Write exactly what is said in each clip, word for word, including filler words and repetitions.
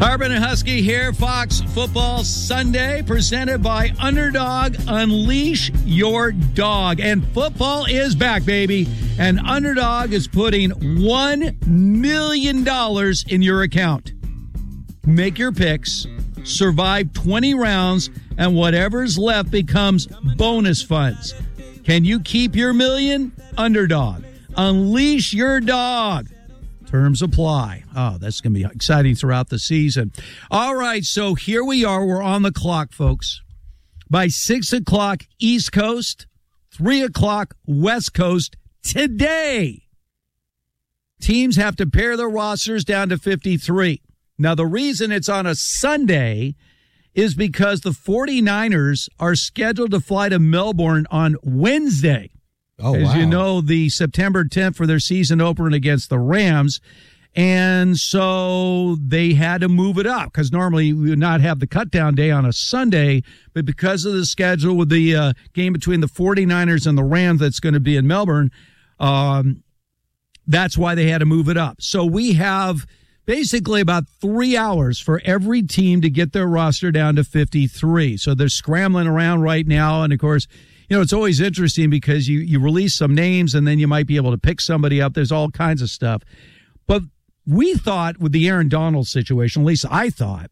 Harbin and Husky here, Fox Football Sunday, presented by Underdog. Unleash your dog. And football is back, baby. And Underdog is putting one million dollars in your account. Make your picks, survive twenty rounds, and whatever's left becomes bonus funds. Can you keep your million? Underdog. Unleash your dog. Terms apply. Oh, that's going to be exciting throughout the season. All right, so here we are. We're on the clock, folks. By six o'clock East Coast, three o'clock West Coast today, teams have to pare their rosters down to fifty-three. Now, the reason it's on a Sunday is because the 49ers are scheduled to fly to Melbourne on Wednesday. Oh, As wow. you know, the September tenth for their season opener against the Rams. And so they had to move it up because normally we would not have the cutdown day on a Sunday. But because of the schedule with the uh, game between the 49ers and the Rams that's going to be in Melbourne, um, that's why they had to move it up. So we have basically about three hours for every team to get their roster down to fifty-three. So they're scrambling around right now. And, of course, you know, it's always interesting because you, you release some names and then you might be able to pick somebody up. There's all kinds of stuff. But we thought with the Aaron Donald situation, at least I thought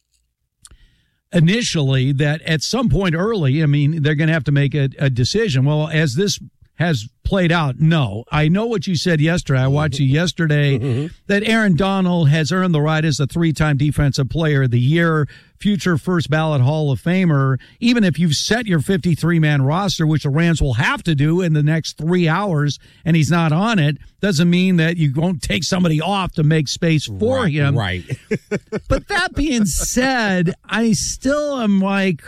initially that at some point early, I mean, they're going to have to make a, a decision. Well, as this has played out, no. I know what you said yesterday. I watched you yesterday mm-hmm. that Aaron Donald has earned the right as a three-time Defensive Player of the Year, future first ballot Hall of Famer. Even if you've set your fifty-three man roster, which the Rams will have to do in the next three hours, and he's not on it, doesn't mean that you won't take somebody off to make space for right, him. Right. But that being said, I still am like,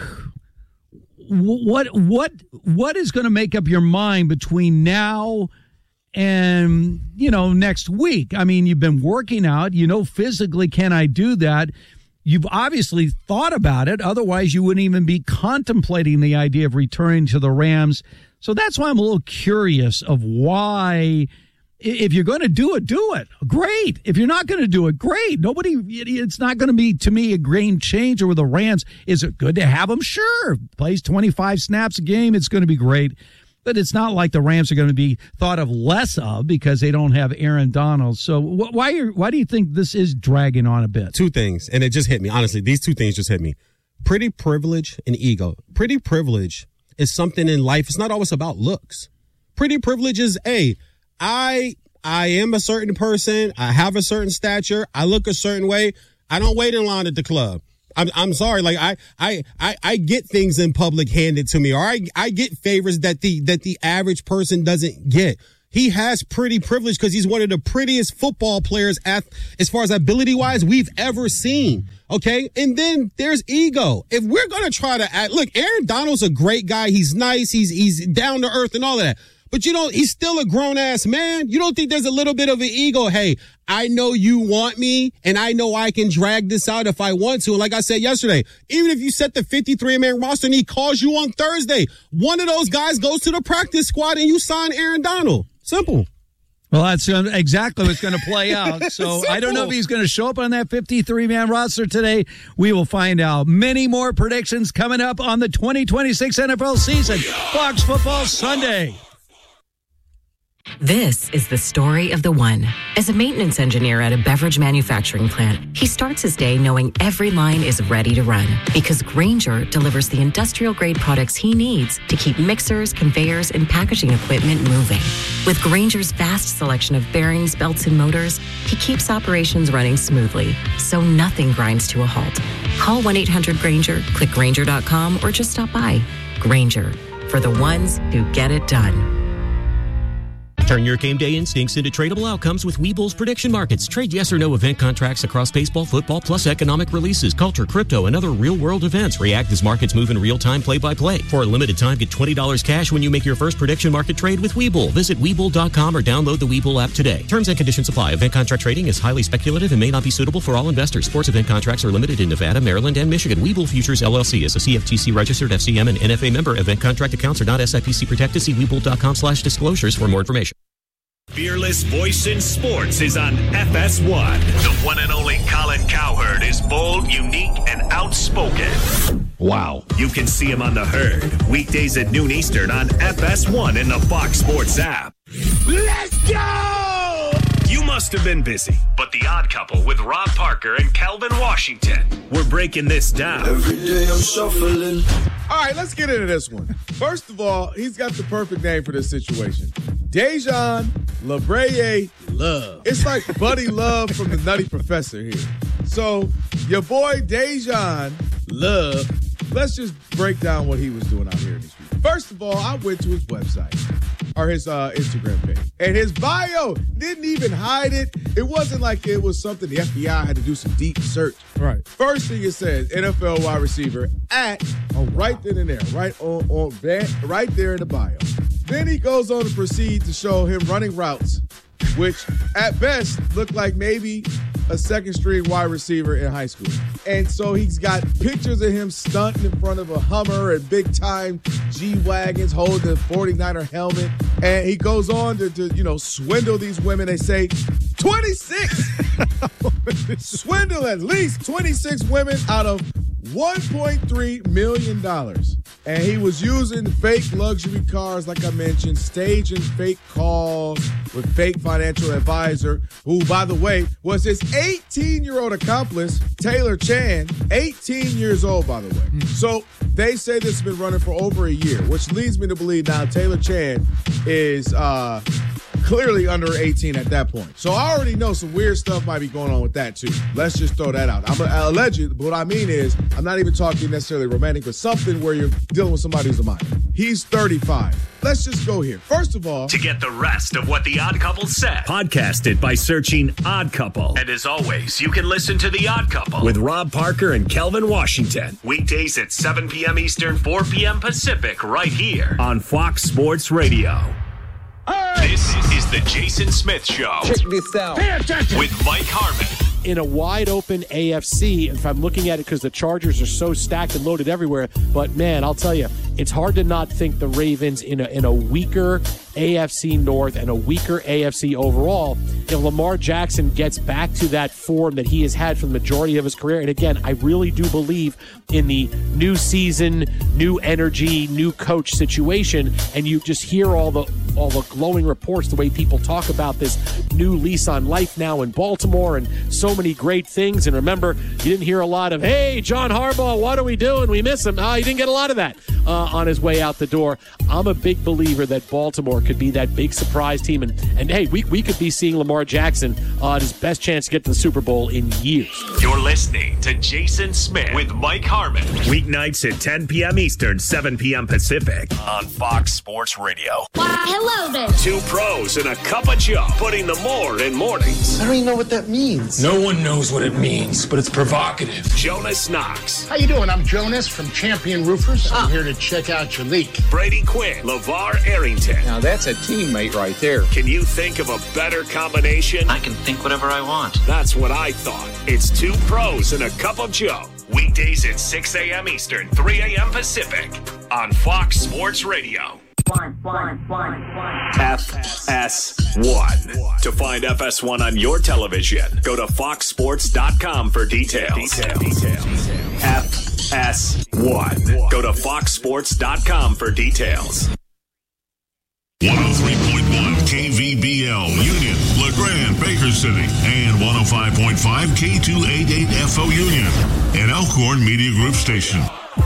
what what what is going to make up your mind between now and, you know, next week? I mean, you've been working out. You know, physically, can I do that? You've obviously thought about it. Otherwise, you wouldn't even be contemplating the idea of returning to the Rams. So that's why I'm a little curious of why. If you're going to do it, do it. Great. If you're not going to do it, great. Nobody, it's not going to be, to me, a game changer with the Rams. Is it good to have him? Sure. Plays twenty-five snaps a game. It's going to be great. But it's not like the Rams are going to be thought of less of because they don't have Aaron Donald. So wh- why are, why do you think this is dragging on a bit? Two things, and it just hit me. Honestly, these two things just hit me. Pretty privilege and ego. Pretty privilege is something in life. It's not always about looks. Pretty privilege is, a I I am a certain person. I have a certain stature. I look a certain way. I don't wait in line at the club. I'm I'm sorry. Like I I I, I get things in public handed to me, or I I get favors that the that the average person doesn't get. He has pretty privilege because he's one of the prettiest football players at as far as ability wise we've ever seen. Okay, and then there's ego. If we're gonna try to act, look, Aaron Donald's a great guy. He's nice. He's he's down to earth and all of that. But you don't, he's still a grown-ass man. You don't think there's a little bit of an ego? Hey, I know you want me, and I know I can drag this out if I want to. And like I said yesterday, even if you set the fifty-three man roster and he calls you on Thursday, one of those guys goes to the practice squad and you sign Aaron Donald. Simple. Well, that's exactly what's going to play out. So I don't know if he's going to show up on that fifty-three man roster today. We will find out. Many more predictions coming up on the twenty twenty-six N F L season. Fox Football Sunday. This is the story of the one. As a maintenance engineer at a beverage manufacturing plant, he starts his day knowing every line is ready to run because Grainger delivers the industrial-grade products he needs to keep mixers, conveyors, and packaging equipment moving. With Grainger's vast selection of bearings, belts, and motors, he keeps operations running smoothly, so nothing grinds to a halt. Call one eight hundred Grainger, click Grainger dot com, or just stop by. Grainger, for the ones who get it done. Turn your game day instincts into tradable outcomes with Webull's prediction markets. Trade yes or no event contracts across baseball, football, plus economic releases, culture, crypto, and other real-world events. React as markets move in real time, play-by-play. For a limited time, get twenty dollars cash when you make your first prediction market trade with Webull. Visit Webull dot com or download the Webull app today. Terms and conditions apply. Event contract trading is highly speculative and may not be suitable for all investors. Sports event contracts are limited in Nevada, Maryland, and Michigan. Webull Futures, L L C is a C F T C-registered F C M and N F A member. Event contract accounts are not S I P C protected. See Webull dot com slash disclosures for more information. Fearless voice in sports is on F S one. The one and only Colin Cowherd is bold, unique, and outspoken. Wow. You can see him on The Herd, weekdays at noon Eastern on F S one in the Fox Sports app. Let's go! You must have been busy, but The Odd Couple with Rob Parker and Calvin Washington, we're breaking this down. Every day I'm shuffling. All right, let's get into this one. First of all, he's got the perfect name for this situation. Dejan LaBraye Love. It's like Buddy Love from the Nutty Professor here. So your boy Dejan Love, let's just break down what he was doing out here in these streets. First of all, I went to his website or his uh, Instagram page, and his bio didn't even hide it. It wasn't like it was something the F B I had to do some deep search. Right. First thing it says, N F L wide receiver at oh, right then and there, right on, on right there in the bio. Then he goes on to proceed to show him running routes, which at best look like maybe a second string wide receiver in high school. And so he's got pictures of him stunting in front of a Hummer and big time G-Wagons holding the forty-niner helmet. And he goes on to, to you know, swindle these women. They say twenty-six. Swindle at least twenty-six women out of one point three million dollars. And he was using fake luxury cars, like I mentioned, staging fake calls with fake financial advisor, who, by the way, was his eighteen-year-old accomplice, Taylor Chan, eighteen years old, by the way. Mm-hmm. So they say this has been running for over a year, which leads me to believe now Taylor Chan is uh, clearly under eighteen at that point. So I already know some weird stuff might be going on with that, too. Let's just throw that out. I'm a, alleged, but what I mean is I'm not even talking necessarily romantic, but something where you're dealing with somebody who's a minor. He's thirty-five. Let's just go here. First of all, to get the rest of what The Odd Couple said, podcast it by searching Odd Couple. And as always, you can listen to The Odd Couple with Rob Parker and Kelvin Washington. Weekdays at seven p.m. Eastern, four p.m. Pacific, right here on Fox Sports Radio. Hey! This is the Jason Smith Show. Check this out. With Mike Harmon. In a wide-open A F C, if I'm looking at it because the Chargers are so stacked and loaded everywhere, but, man, I'll tell you, it's hard to not think the Ravens in a, in a weaker A F C North and a weaker A F C overall, if Lamar Jackson gets back to that form that he has had for the majority of his career. And, again, I really do believe in the new season, new energy, new coach situation, and you just hear all the all the glowing reports, the way people talk about this new lease on life now in Baltimore and so many great things. And remember, you didn't hear a lot of, hey, John Harbaugh, what are we doing? We miss him. Oh, you didn't get a lot of that uh, on his way out the door. I'm a big believer that Baltimore could be that big surprise team. And, and hey, we, we could be seeing Lamar Jackson on uh, his best chance to get to the Super Bowl in years. You're listening to Jason Smith with Mike Harmon. Weeknights at ten p.m. Eastern, seven p.m. Pacific on Fox Sports Radio. Hello there. Two pros and a cup of Joe, putting the more in mornings. I don't even know what that means. No one knows what it means, but it's provocative. Jonas Knox. How you doing? I'm Jonas from Champion Roofers. I'm oh. here to check out your leak. Brady Quinn. LeVar Arrington. Now that's a teammate right there. Can you think of a better combination? I can think whatever I want. That's what I thought. It's two pros and a cup of Joe. Weekdays at six a.m. Eastern, three a.m. Pacific on Fox Sports Radio. One, one, one, one. F S one. To find F S one on your television, go to fox sports dot com for details. Details. Details. F S one. Go to fox sports dot com for details. one oh three point one K V B L, Union, LeGrand, Baker City, and one oh five point five K two eighty-eight F O Union, an Elkhorn Media Group station.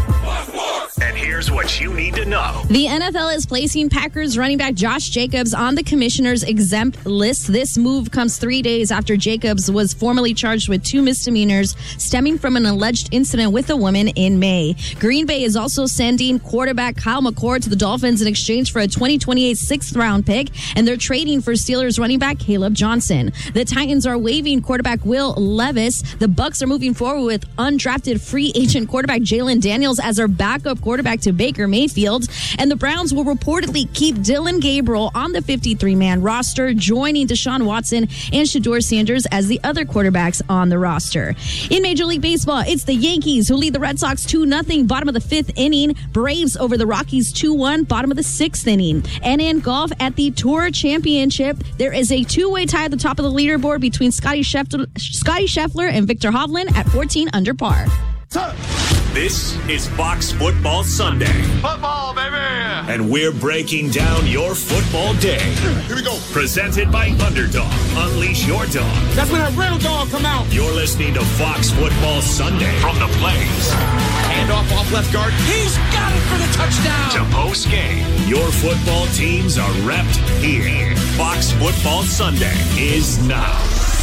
And here's what you need to know. The N F L is placing Packers running back Josh Jacobs on the commissioner's exempt list. This move comes three days after Jacobs was formally charged with two misdemeanors stemming from an alleged incident with a woman in May. Green Bay is also sending quarterback Kyle McCord to the Dolphins in exchange for a twenty twenty-eight sixth-round pick, and they're trading for Steelers running back Caleb Johnson. The Titans are waiving quarterback Will Levis. The Bucs are moving forward with undrafted free agent quarterback Jalen Daniels as their backup quarterback quarterback to Baker Mayfield. And the Browns will reportedly keep Dylan Gabriel on the fifty-three man roster, joining Deshaun Watson and Shedeur Sanders as the other quarterbacks on the roster. In Major League Baseball, it's the Yankees who lead the Red Sox two nothing, bottom of the fifth inning. Braves over the Rockies two one, bottom of the sixth inning. And in golf at the Tour Championship, there is a two-way tie at the top of the leaderboard between Scotty Scheffler, Scotty Scheffler and Victor Hovland at fourteen under par. This is Fox Football Sunday. Football, baby! And we're breaking down your football day. Here we go. Presented by Underdog. Unleash your dog. That's when a real dog come out. You're listening to Fox Football Sunday from the Blaze. Hand off off left guard. He's got it for the touchdown. To post game. Your football teams are repped here. Fox Football Sunday is now.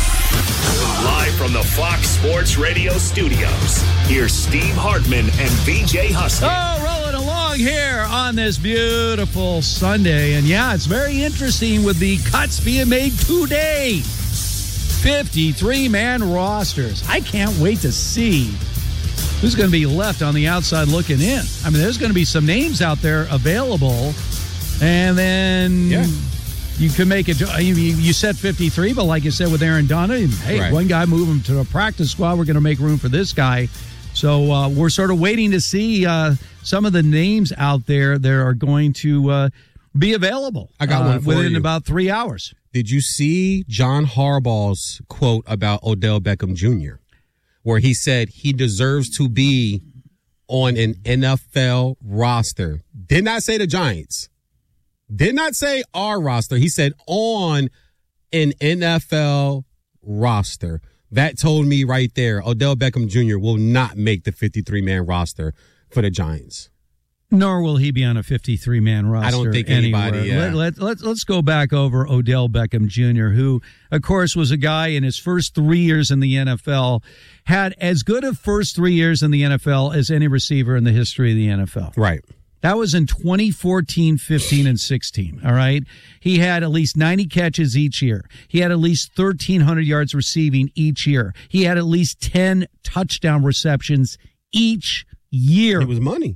Live from the Fox Sports Radio studios, here's Steve Hartman and V J Husky. Oh, rolling along here on this beautiful Sunday. And yeah, it's very interesting with the cuts being made today. fifty-three man rosters. I can't wait to see who's going to be left on the outside looking in. I mean, there's going to be some names out there available. And then... Yeah. You could make it, you, you said fifty-three, but like you said with Aaron Donald, hey, right. One guy move him to a practice squad. We're going to make room for this guy. So uh, we're sort of waiting to see uh, some of the names out there that are going to uh, be available. I got uh, one for within you. about three hours. Did you see John Harbaugh's quote about Odell Beckham Junior, where he said he deserves to be on an N F L roster? Did not say the Giants. Did not say our roster. He said on an N F L roster. That told me right there, Odell Beckham Junior will not make the fifty-three man roster for the Giants. Nor will he be on a fifty-three man roster. I don't think anybody, anywhere. yeah. Let, let, let, let's go back over Odell Beckham Junior, who, of course, was a guy in his first three years in the N F L, had as good a first three years in the N F L as any receiver in the history of the N F L. Right. That was in twenty fourteen, fifteen, and sixteen, all right? He had at least ninety catches each year. He had at least thirteen hundred yards receiving each year. He had at least ten touchdown receptions each year. It was money.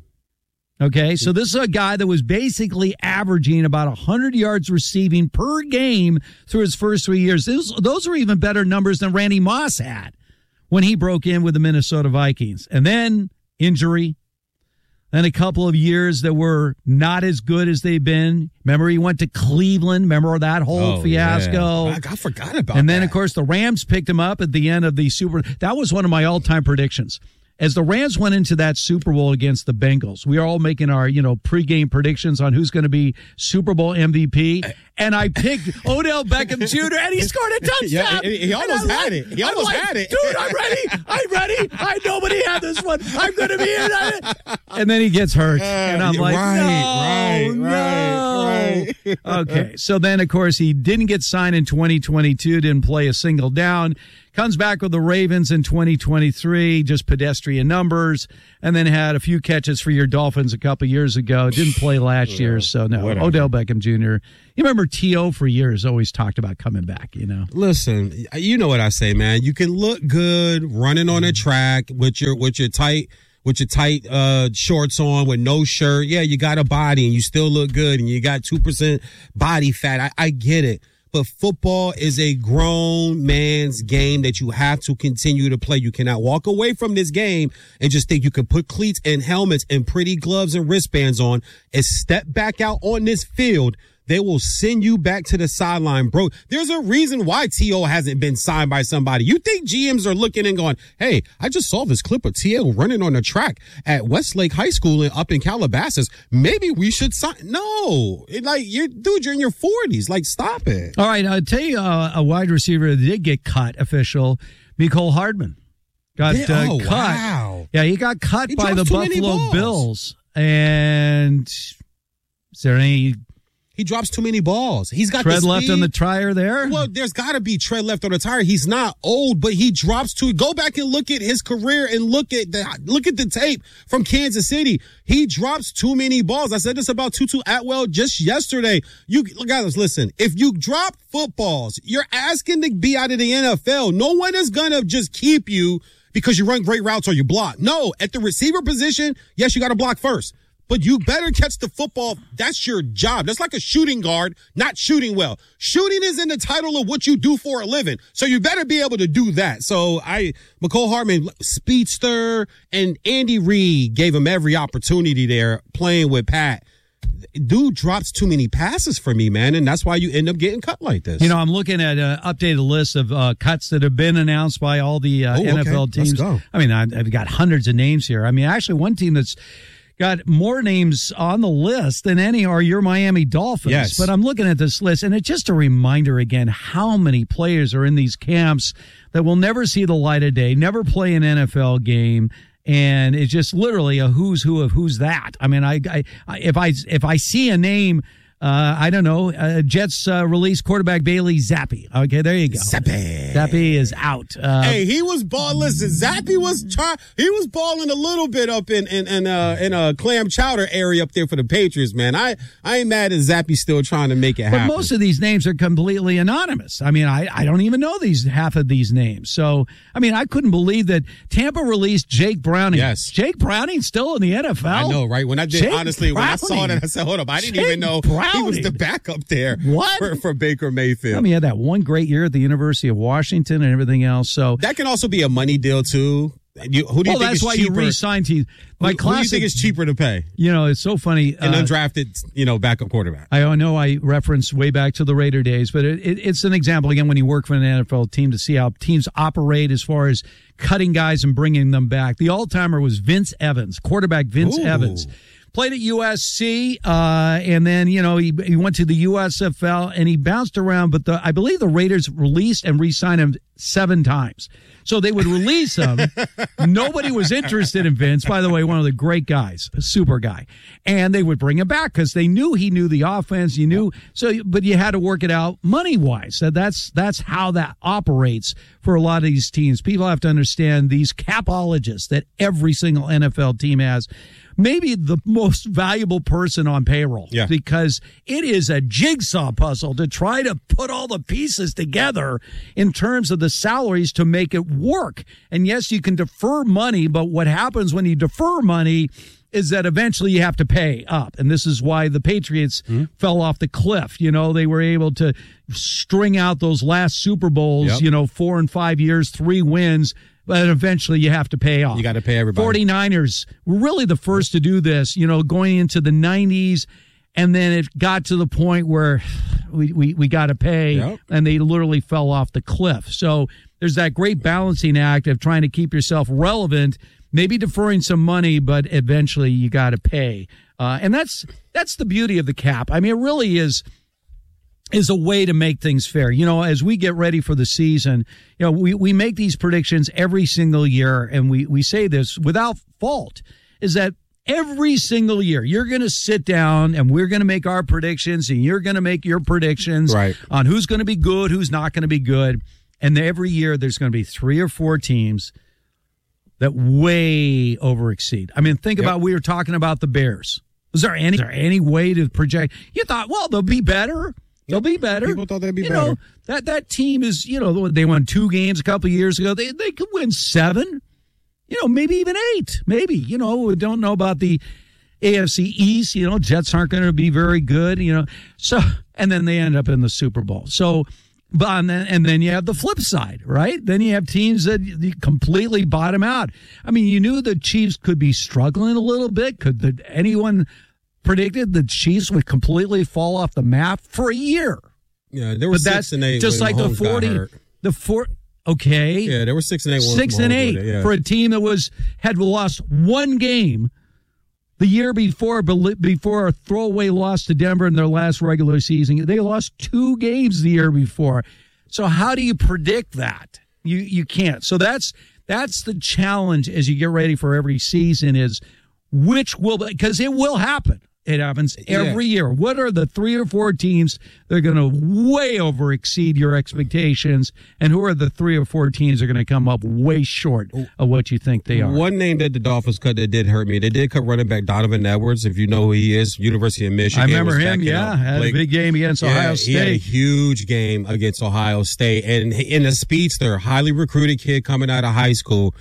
Okay, so this is a guy that was basically averaging about one hundred yards receiving per game through his first three years. Those, those are even better numbers than Randy Moss had when he broke in with the Minnesota Vikings. And then injury. Then a couple of years that were not as good as they've been. Remember, he went to Cleveland. Remember that whole oh, fiasco? Yeah. I, I forgot about that. And then, that. of course, the Rams picked him up at the end of the Super. That was one of my all-time predictions. As the Rams went into that Super Bowl against the Bengals, we were all making our, you know, pregame predictions on who's going to be Super Bowl M V P. And I picked Odell Beckham Junior, and he scored a touchdown. Yeah, he, he almost had like, it. He almost like, had it. Dude, I'm ready. I'm ready. I nobody had this one. I'm going to be in it. And then he gets hurt. And I'm like, right, no, right, no. Right, right. Okay. So then, of course, he didn't get signed in twenty twenty-two, didn't play a single down. Comes back with the Ravens in twenty twenty-three, just pedestrian numbers, and then had a few catches for your Dolphins a couple years ago. Didn't play last yeah, year, so no. Whatever. Odell Beckham Junior You remember T O for years always talked about coming back, you know? Listen, you know what I say, man. You can look good running on a track with your with your tight with your tight uh, shorts on with no shirt. Yeah, you got a body and you still look good and you got two percent body fat. I, I get it. But football is a grown man's game that you have to continue to play. You cannot walk away from this game and just think you can put cleats and helmets and pretty gloves and wristbands on and step back out on this field. They will send you back to the sideline, bro. There's a reason why T O hasn't been signed by somebody. You think G Ms are looking and going, hey, I just saw this clip of T O running on the track at Westlake High School in, up in Calabasas. Maybe we should sign. No, it, like, you're, dude, you're in your forties. Like, stop it. All right, I'll tell you uh, a wide receiver that did get cut, official, Mecole Hardman. Got yeah, uh, oh, cut. Wow. Yeah, he got cut he by the Buffalo Bills. And is there any... He drops too many balls. He's got tread the left on the tire there. Well, there's got to be tread left on the tire. He's not old, but he drops too. Go back and look at his career and look at the look at the tape from Kansas City. He drops too many balls. I said this about Tutu Atwell just yesterday. You guys, listen. If you drop footballs, you're asking to be out of the N F L. No one is gonna just keep you because you run great routes or you block. No, at the receiver position, yes, you got to block first. but you better catch the football. That's your job. That's like a shooting guard not shooting well. Shooting is in the title of what you do for a living, so you better be able to do that. So I, Mecole Hardman, speedster, and Andy Reid gave him every opportunity there playing with Pat. Dude drops too many passes for me, man, and that's why you end up getting cut like this. You know, I'm looking at an updated list of uh, cuts that have been announced by all the uh, Ooh, N F L okay. teams. Let's go. I mean, I, I've got hundreds of names here. I mean, actually, one team that's got more names on the list than any are your Miami Dolphins. Yes. But I'm looking at this list, and it's just a reminder again how many players are in these camps that will never see the light of day, never play an N F L game. And it's just literally a who's who of who's that. I mean, I, I if I if I see a name, uh, I don't know, uh, Jets uh, release quarterback Bailey Zappi. Okay, there you go. Zappi. Zappi is out. Uh, hey, he was balling. Listen, Zappi was try- he was balling a little bit up in in in uh, in a clam chowder area up there for the Patriots, man. I I ain't mad at Zappi still trying to make it happen. But most of these names are completely anonymous. I mean, I, I don't even know these half of these names. So, I mean, I couldn't believe that Tampa released Jake Browning. Yes. Jake Browning's still in the N F L. I know, right? When I did, Jake honestly, when I saw Browning. that, I said, hold up, I didn't Jake even know Browning. he was the backup there What? For, for Baker Mayfield. I mean, he had that one great year at the University of Washington and everything else. So that can also be a money deal, too. You, who do you well, think that's is why cheaper? you re-signed to my who, classic. Who do you think is cheaper to pay? You know, it's so funny. An uh, undrafted, you know, backup quarterback. I know I referenced way back to the Raider days, but it, it, it's an example, again, when you work for an N F L team to see how teams operate as far as cutting guys and bringing them back. The all-timer was Vince Evans, quarterback Vince Ooh. Evans. Played at U S C, uh, and then, you know, he, he went to the U S F L, and he bounced around, but the, I believe the Raiders released and re-signed him seven times. So they would release him. Nobody was interested in Vince. By the way, one of the great guys, a super guy. And they would bring him back because they knew he knew the offense. You knew, so, but you had to work it out money-wise. So that's, that's how that operates for a lot of these teams. People have to understand these capologists that every single N F L team has. Maybe the most valuable person on payroll, yeah. because it is a jigsaw puzzle to try to put all the pieces together in terms of the salaries to make it work. And yes, you can defer money, but what happens when you defer money is that eventually you have to pay up. And this is why the Patriots mm-hmm. fell off the cliff. You know, they were able to string out those last Super Bowls, yep. you know, four and five years, three wins. But eventually you have to pay off. You got to pay everybody. forty-niners were really the first to do this, you know, going into the nineties. And then it got to the point where we, we, we got to pay, yep. and they literally fell off the cliff. So there's that great balancing act of trying to keep yourself relevant, maybe deferring some money, but eventually you got to pay. Uh, and that's that's the beauty of the cap. I mean, it really is. is a way to make things fair. You know, as we get ready for the season, you know, we, we make these predictions every single year, and we, we say this without fault, is that every single year you're going to sit down and we're going to make our predictions, and you're going to make your predictions right. on who's going to be good, who's not going to be good. And every year there's going to be three or four teams that way over exceed. I mean, think yep. about, we were talking about the Bears. Was there any, is there any way to project? You thought, well, they'll be better. They'll be better. People thought they'd be you better. Know, that that team is, you know, they won two games a couple of years ago. They they could win seven, you know, maybe even eight. Maybe, you know, we don't know about the A F C East. You know, Jets aren't going to be very good. You know, so and then they end up in the Super Bowl. So, but and then, and then you have the flip side, right? Then you have teams that completely bottom out. I mean, you knew the Chiefs could be struggling a little bit. Could the, anyone predicted the Chiefs would completely fall off the map for a year? Yeah, there were but six that's and eight. Just like the forty, the four. Okay, yeah, there were six and eight. Six and eight it, yeah. for a team that was had lost one game the year before, before a throwaway loss to Denver in their last regular season. They lost two games the year before. So how do you predict that? You you can't. So that's that's the challenge as you get ready for every season. Is which will, because it will happen. It happens every yeah. year. What are the three or four teams that are going to way over exceed your expectations, and who are the three or four teams that are going to come up way short of what you think they are? One name that the Dolphins cut that did hurt me, they did cut running back Donovan Edwards, if you know who he is, University of Michigan. I remember him, yeah. Had Blake. a big game against yeah, Ohio State. He had a huge game against Ohio State. And in a speedster, highly recruited kid coming out of high school.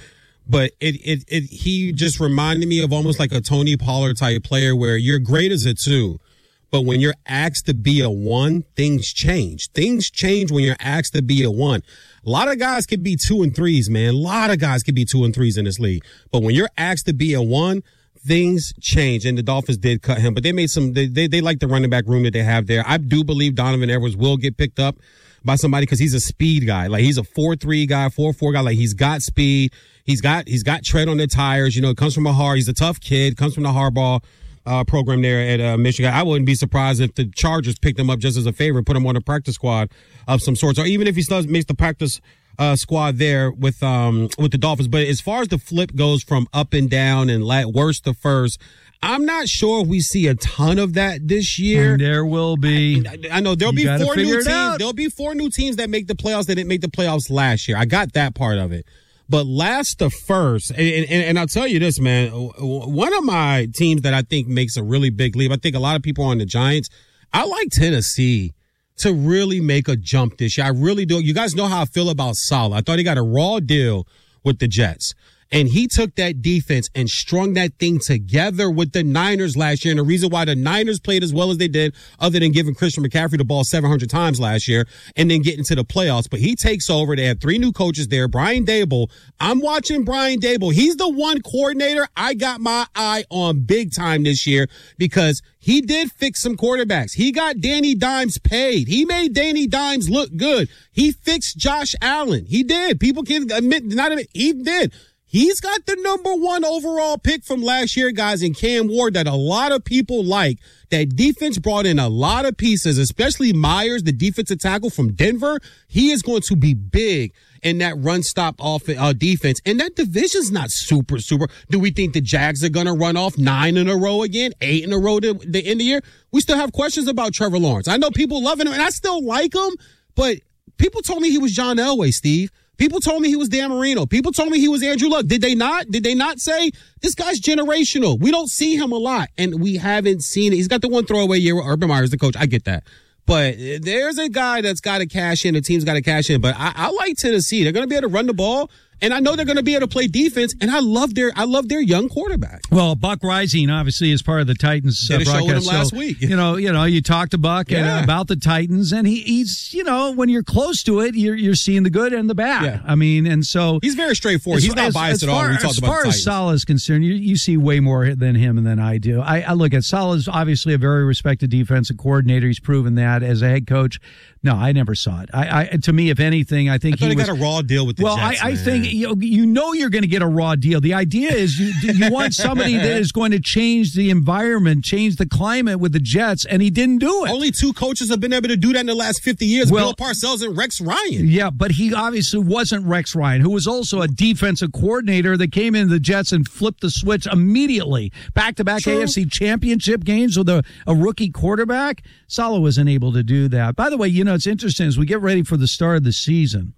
But it, it, it, he just reminded me of almost like a Tony Pollard type player where you're great as a two, but when you're asked to be a one, things change. Things change when you're asked to be a one. A lot of guys could be two and threes, man. A lot of guys could be two and threes in this league. But when you're asked to be a one, things change. And the Dolphins did cut him, but they made some, they, they, they like the running back room that they have there. I do believe Donovan Edwards will get picked up by somebody because he's a speed guy. Like he's a four three guy, four four guy. Like he's got speed. He's got, he's got tread on the tires. You know, it comes from a hard, he's a tough kid, comes from the Harbaugh uh, program there at uh, Michigan. I wouldn't be surprised if the Chargers picked him up just as a favor, put him on a practice squad of some sorts, or even if he still makes the practice uh, squad there with, um, with the Dolphins. But as far as the flip goes from up and down and la- worst to first, I'm not sure if we see a ton of that this year. And there will be. I, I know there'll you be four new teams. Out. There'll be four new teams that make the playoffs that didn't make the playoffs last year. I got that part of it. But last to first, and, and, and I'll tell you this, man, one of my teams that I think makes a really big leap, I think a lot of people are on the Giants. I like Tennessee to really make a jump this year. I really do. You guys know how I feel about Saleh. I thought he got a raw deal with the Jets. And he took that defense and strung that thing together with the Niners last year. And the reason why the Niners played as well as they did, other than giving Christian McCaffrey the ball seven hundred times last year and then getting to the playoffs. But he takes over. They have three new coaches there. Brian Daboll. I'm watching Brian Daboll. He's the one coordinator I got my eye on big time this year because he did fix some quarterbacks. He got Danny Dimes paid. He made Danny Dimes look good. He fixed Josh Allen. He did. People can admit, not admit, he did. He's got the number one overall pick from last year, guys, in Cam Ward that a lot of people like. That defense brought in a lot of pieces, especially Myers, the defensive tackle from Denver. He is going to be big in that run stop off uh, defense. And that division's not super, super. Do we think the Jags are going to run off nine in a row again, eight in a row to the end of the year? We still have questions about Trevor Lawrence. I know people loving him, and I still like him, but people told me he was John Elway, Steve. People told me he was Dan Marino. People told me he was Andrew Luck. Did they not? Did they not say this guy's generational? We don't see him a lot, and we haven't seen it. He's got the one throwaway year with Urban Meyer's the coach. I get that. But there's a guy that's got to cash in. The team's got to cash in. But I, I like Tennessee. They're going to be able to run the ball. And I know they're going to be able to play defense, and I love their I love their young quarterback. Well, Buck Rising obviously is part of the Titans uh, Did a broadcast. show with him last so, week. You know, you know, you talked to Buck Yeah. and, about the Titans, and he, he's, you know, when you're close to it, you're you're seeing the good and the bad. Yeah. I mean, and so He's very straightforward. He's not as, biased as at all far, when we talk as about far the as Titans. Saleh is concerned, you, you see way more than him than I do. I, I look at Saleh's obviously a very respected defensive coordinator. He's proven that as a head coach. No, I never saw it. I, I to me, if anything, I think I thought he, he was, got a raw deal with the well, Jets. I, I man. think you you know you're going to get a raw deal. The idea is you you want somebody that is going to change the environment, change the climate with the Jets, and he didn't do it. Only two coaches have been able to do that in the last fifty years, Well- Bill Parcells and Rex Ryan. Yeah, but he obviously wasn't Rex Ryan, who was also a defensive coordinator that came into the Jets and flipped the switch immediately. Back-to-back True. A F C championship games with a, a rookie quarterback. Saleh wasn't able to do that. By the way, you know, it's interesting as we get ready for the start of the season.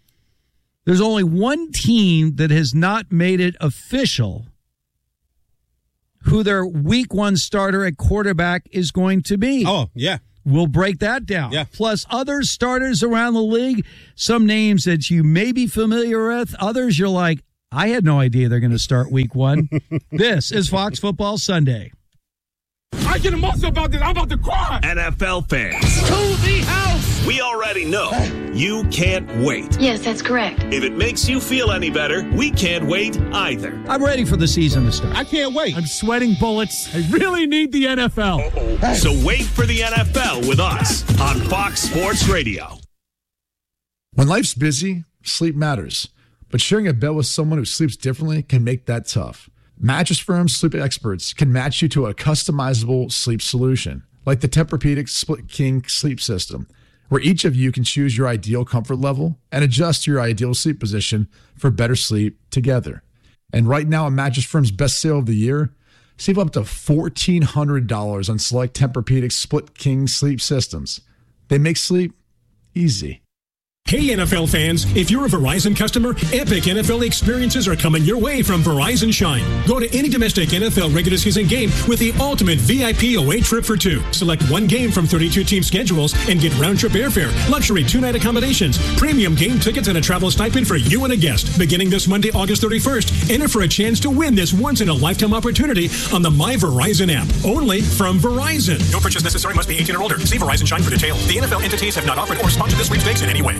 There's only one team that has not made it official who their week one starter at quarterback is going to be. Oh, yeah. We'll break that down. Yeah. Plus other starters around the league, some names that you may be familiar with, others you're like, I had no idea they're going to start week one. This is Fox Football Sunday. I get emotional about this. I'm about to cry. N F L fans, To the house. we already know you can't wait. Yes, that's correct. If it makes you feel any better, we can't wait either. I'm ready for the season to start. I can't wait. I'm sweating bullets. I really need the N F L. So wait for the N F L with us on Fox Sports Radio. When life's busy, sleep matters. But sharing a bed with someone who sleeps differently can make that tough. Mattress Firm's sleep experts can match you to a customizable sleep solution, like the Tempur-Pedic Split King sleep system, where each of you can choose your ideal comfort level and adjust your ideal sleep position for better sleep together. And right now, on Mattress Firm's best sale of the year, save up to fourteen hundred dollars on select Tempur-Pedic Split King sleep systems. They make sleep easy. Hey N F L fans, if you're a Verizon customer, epic N F L experiences are coming your way from Verizon Shine. Go to any domestic N F L regular season game with the ultimate V I P away trip for two. Select one game from thirty-two team schedules and get round-trip airfare, luxury two-night accommodations, premium game tickets, and a travel stipend for you and a guest. Beginning this Monday, August thirty-first, enter for a chance to win this once-in-a-lifetime opportunity on the My Verizon app, only from Verizon. No purchase necessary, must be eighteen or older. See Verizon Shine for details. The N F L entities have not offered or sponsored this sweepstakes in any way.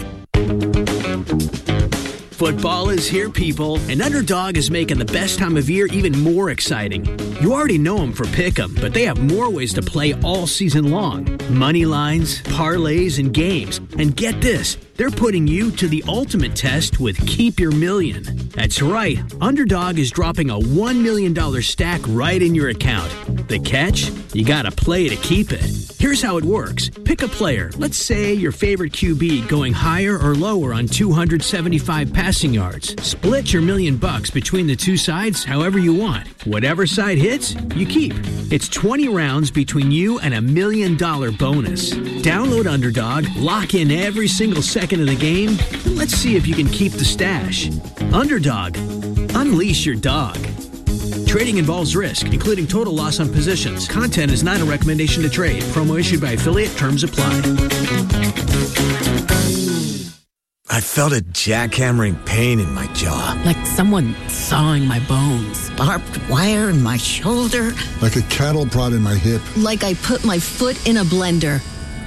Football is here, people, and Underdog is making the best time of year even more exciting. You already know them for Pick'em, but they have more ways to play all season long. Money lines, parlays, and games. And get this, they're putting you to the ultimate test with Keep Your Million. That's right, Underdog is dropping a one million dollars stack right in your account. The catch? You gotta play to keep it. Here's how it works. Pick a player, let's say your favorite Q B going higher or lower on two hundred seventy-five passing yards. Split your million bucks between the two sides however you want. Whatever side hits, you keep. It's twenty rounds between you and a million dollar bonus. Download Underdog, lock in every single second of the game, and let's see if you can keep the stash. Underdog, unleash your dog. Trading involves risk, including total loss on positions. Content is not a recommendation to trade. Promo issued by affiliate. Terms apply. I felt a jackhammering pain in my jaw. Like someone sawing my bones. Barbed wire in my shoulder. Like a cattle prod in my hip. Like I put my foot in a blender.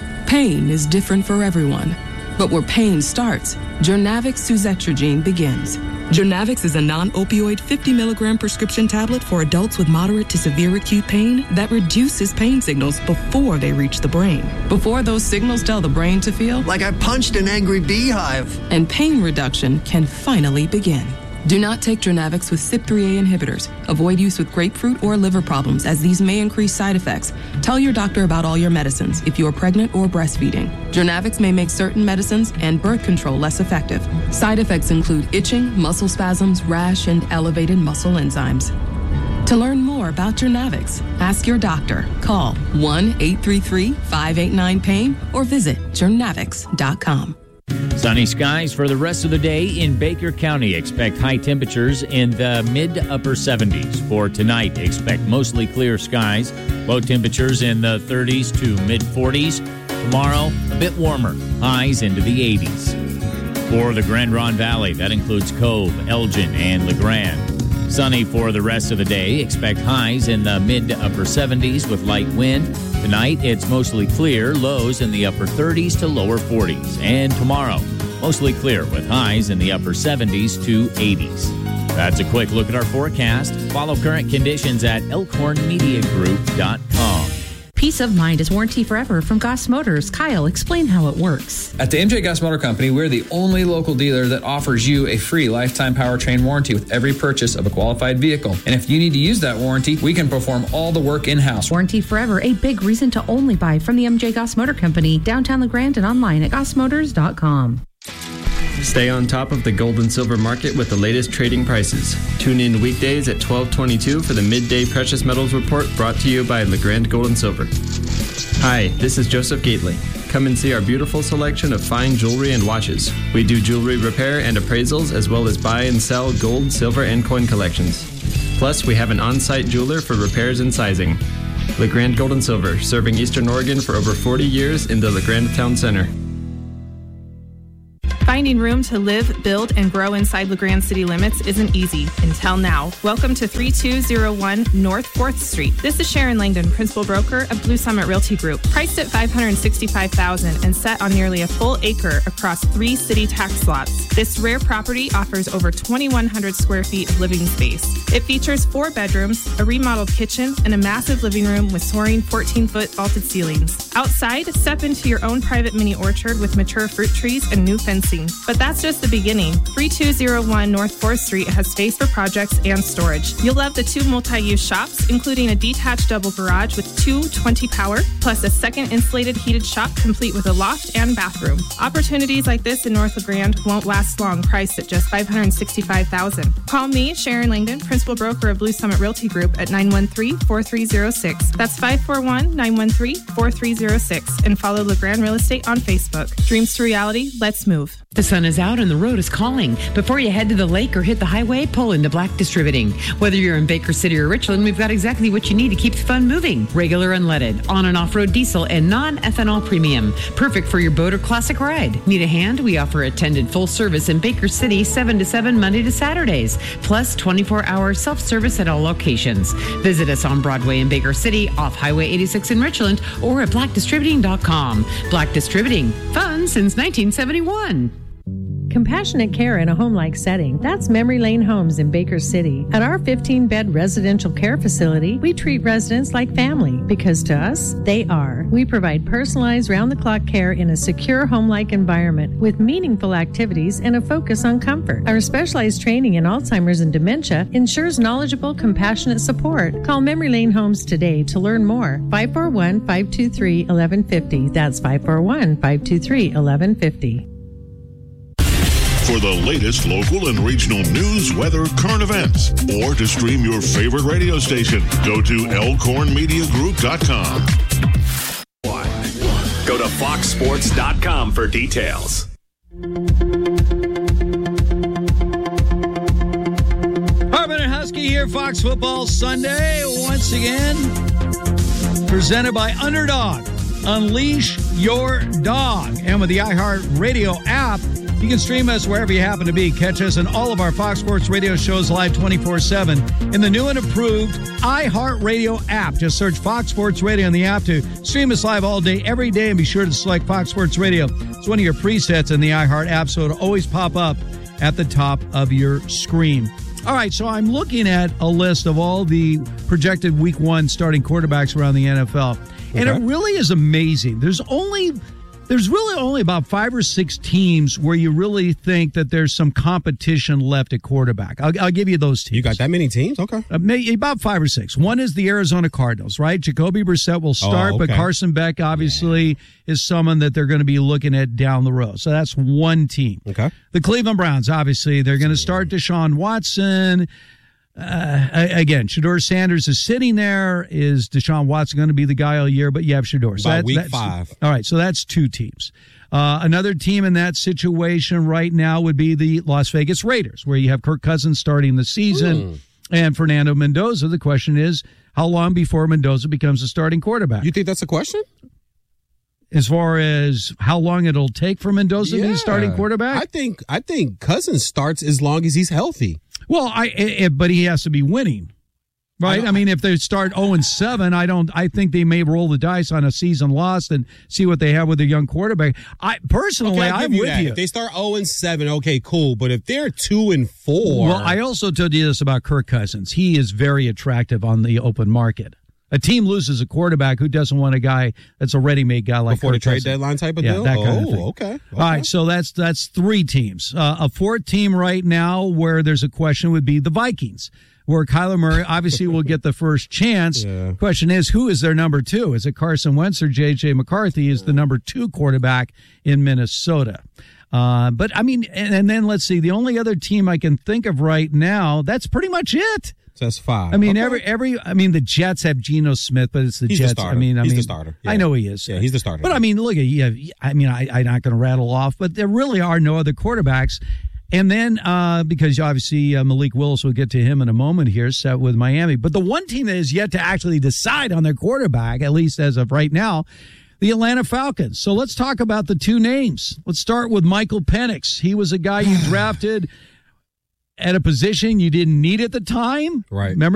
Pain is different for everyone. But where pain starts, Journavx Suzetrigine begins. Journavx is a non-opioid fifty milligram prescription tablet for adults with moderate to severe acute pain that reduces pain signals before they reach the brain. Before those signals tell the brain to feel like I punched an angry beehive. And pain reduction can finally begin. Do not take Journavx with C Y P three A inhibitors. Avoid use with grapefruit or liver problems, as these may increase side effects. Tell your doctor about all your medicines if you are pregnant or breastfeeding. Journavx may make certain medicines and birth control less effective. Side effects include itching, muscle spasms, rash, and elevated muscle enzymes. To learn more about Journavx, ask your doctor. Call one eight three three, five eight nine, pain or visit journavx dot com. Sunny skies for the rest of the day in Baker County. Expect high temperatures in the mid to upper seventies. For tonight, expect mostly clear skies. Low temperatures in the thirties to mid forties. Tomorrow, a bit warmer. Highs into the eighties. For the Grand Ronde Valley, that includes Cove, Elgin, and LeGrand. Sunny for the rest of the day. Expect highs in the mid to upper seventies with light wind. Tonight, it's mostly clear. Lows in the upper thirties to lower forties. And tomorrow, mostly clear with highs in the upper seventies to eighties. That's a quick look at our forecast. Follow current conditions at elkhorn media group dot com. Peace of mind is warranty forever from Goss Motors. Kyle, explain how it works. At the M J Goss Motor Company, we're the only local dealer that offers you a free lifetime powertrain warranty with every purchase of a qualified vehicle. And if you need to use that warranty, we can perform all the work in-house. Warranty forever, a big reason to only buy from the M J Goss Motor Company, downtown LeGrand and online at goss motors dot com. Stay on top of the gold and silver market with the latest trading prices. Tune in weekdays at twelve twenty-two for the Midday Precious Metals Report brought to you by LeGrand Gold and Silver. Hi, this is Joseph Gately. Come and see our beautiful selection of fine jewelry and watches. We do jewelry repair and appraisals as well as buy and sell gold, silver, and coin collections. Plus, we have an on-site jeweler for repairs and sizing. LeGrand Gold and Silver, serving Eastern Oregon for over forty years in the LeGrand Town Center. Finding room to live, build, and grow inside LeGrand city limits isn't easy until now. Welcome to three two zero one North fourth Street. This is Sharon Langdon, Principal Broker of Blue Summit Realty Group. Priced at five hundred sixty-five thousand dollars and set on nearly a full acre across three city tax lots. This rare property offers over twenty-one hundred square feet of living space. It features four bedrooms, a remodeled kitchen, and a massive living room with soaring fourteen-foot vaulted ceilings. Outside, step into your own private mini orchard with mature fruit trees and new fencing. But that's just the beginning. three two zero one North fourth Street has space for projects and storage. You'll love the two multi-use shops, including a detached double garage with two twenty power, plus a second insulated heated shop complete with a loft and bathroom. Opportunities like this in North LaGrande won't last long, priced at just five hundred sixty-five thousand dollars. Call me, Sharon Langdon, principal broker of Blue Summit Realty Group at nine one three, four three zero six. That's five four one, nine one three, four three zero six. And follow LaGrande Real Estate on Facebook. Dreams to reality, let's move. The sun is out and the road is calling. Before you head to the lake or hit the highway, pull into Black Distributing. Whether you're in Baker City or Richland, we've got exactly what you need to keep the fun moving. Regular unleaded, on and off-road diesel, and non-ethanol premium. Perfect for your boat or classic ride. Need a hand? We offer attended full service in Baker City, seven to seven, Monday to Saturdays. Plus twenty-four hour self-service at all locations. Visit us on Broadway in Baker City, off Highway eighty-six in Richland, or at black distributing dot com. Black Distributing. Fun since nineteen seventy-one. Compassionate care in a home-like setting. That's Memory Lane Homes in Baker City. At our fifteen-bed residential care facility, we treat residents like family because to us, they are. We provide personalized round-the-clock care in a secure home-like environment with meaningful activities and a focus on comfort. Our specialized training in Alzheimer's and dementia ensures knowledgeable, compassionate support. Call Memory Lane Homes today to learn more. five four one, five two three, one one five zero. That's five four one, five two three, one one five zero. For the latest local and regional news, weather, current events, or to stream your favorite radio station, go to elkhorn media group dot com. Go to fox sports dot com for details. Hartman and Husky here, Fox Football Sunday, once again, presented by Underdog. Unleash your dog. And with the iHeartRadio app, you can stream us wherever you happen to be. Catch us in all of our Fox Sports Radio shows live twenty-four seven in the new and improved iHeartRadio app. Just search Fox Sports Radio in the app to stream us live all day, every day, and be sure to select Fox Sports Radio. It's one of your presets in the iHeart app, so it'll always pop up at the top of your screen. All right, so I'm looking at a list of all the projected week one starting quarterbacks around the N F L, and Okay. it really is amazing. There's only... There's really only about five or six teams where you really think that there's some competition left at quarterback. I'll, I'll give you those teams. You got that many teams? Okay. Uh, maybe about five or six. One is the Arizona Cardinals, right? Jacoby Brissett will start, Oh, okay. but Carson Beck obviously yeah. is someone that they're going to be looking at down the road. So that's one team. Okay. The Cleveland Browns, obviously, they're going to start Deshaun Watson. Uh, again, Shedeur Sanders is sitting there. Is Deshaun Watson going to be the guy all year? But you have Shedeur. So By that, week that's, five. All right, so that's two teams. Uh, another team in that situation right now would be the Las Vegas Raiders, where you have Kirk Cousins starting the season Mm. and Fernando Mendoza. The question is, how long before Mendoza becomes a starting quarterback? You think that's a question? As far as how long it'll take for Mendoza to be a starting quarterback? I think I think Cousins starts as long as he's healthy. Well, I, I but he has to be winning, right? I, I mean, if they start zero and seven, I don't. I think they may roll the dice on a season lost and see what they have with a young quarterback. I personally, Okay, I'll I'm give you with that. you. If they start zero and seven, okay, cool. But if they're two and four, Well, I also told you this about Kirk Cousins. He is very attractive on the open market. A team loses a quarterback who doesn't want a guy that's a ready-made guy like before Kirk the trade Cousins. deadline type of yeah, deal. that kind oh, of thing. okay. okay. All right, so that's that's three teams. Uh, a fourth team right now where there's a question would be the Vikings, where Kyler Murray obviously will get the first chance. Yeah. Question is, who is their number two? Is it Carson Wentz or J J McCarthy is the number two quarterback in Minnesota? Uh, but, I mean, and, and then let's see, the only other team I can think of right now, that's pretty much it. So that's five. I mean, Okay. every every. I mean, the Jets have Geno Smith, but it's the He's the Jets. starter. I mean, I He's the mean, starter. I Yeah. know he is. Yeah, he's the starter. But I mean, look at you. Have, I mean, I, I'm not going to rattle off, but there really are no other quarterbacks. And then uh, because obviously uh, Malik Willis, will get to him in a moment here, set with Miami. But the one team that is yet to actually decide on their quarterback, at least as of right now, the Atlanta Falcons. So let's talk about the two names. Let's start with Michael Penix. He was a guy you drafted at a position you didn't need at the time. Right. Remember